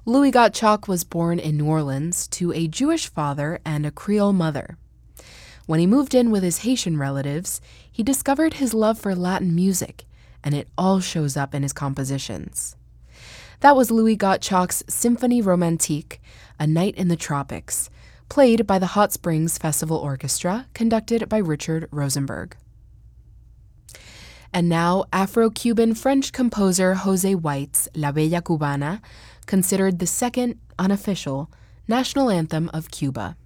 Louis Gottschalk was born in New Orleans to a Jewish father and a Creole mother. When he moved in with his Haitian relatives, he discovered his love for Latin music, and it all shows up in his compositions. That was Louis Gottschalk's Symphonie Romantique, A Night in the Tropics, played by the Hot Springs Festival Orchestra, conducted by Richard Rosenberg. And now, Afro-Cuban French composer José White's La Bella Cubana, considered the second, unofficial, national anthem of Cuba.